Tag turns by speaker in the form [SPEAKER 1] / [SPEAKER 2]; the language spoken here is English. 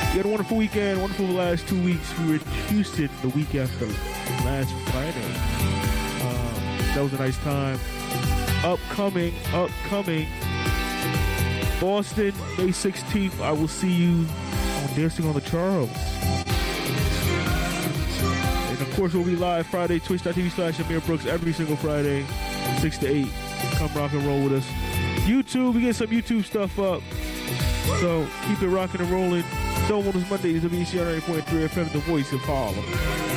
[SPEAKER 1] You had a wonderful weekend, wonderful last 2 weeks. We were in Houston the week after last Friday. That was a nice time. Upcoming. Boston, May 16th. I will see you on Dancing on the Charles. And of course, we'll be live Friday, twitch.tv/Amir Brooks every single Friday, 6 to 8. Come rock and roll with us. YouTube, we get some YouTube stuff up. So keep it rocking and rolling. Stone Wonders Mondays, WCR 90.3 FM, the voice of Harlem.